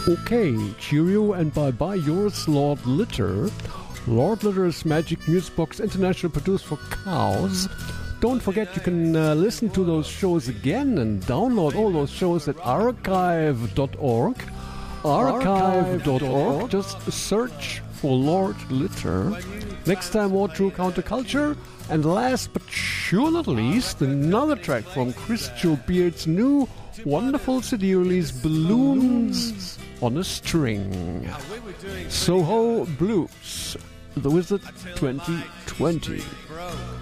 Okay, cheerio and bye-bye, yours, Lord Litter. Lord Litter's Magic Music Box International, produced for cows. Don't forget, you can listen to those shows again and download all those shows at archive.org. Archive.org. Just search for Lord Litter. Next time, more true counterculture. And last but sure not least, another track from Chris Joe Beard's new wonderful CD release, Balloons on a String. Soho Blues, The Wizard 2020.